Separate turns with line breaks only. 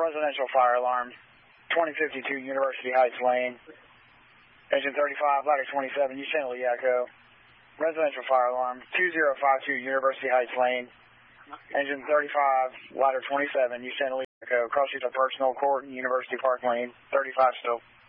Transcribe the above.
residential fire alarm, 2052 University Heights Lane. Engine 35, ladder 27, you St. Louis Echo. Residential fire alarm, 2052 University Heights Lane. Engine 35, ladder 27, you St. Louis Echo. Cross street to Personal Court, University Park Lane, 35 still.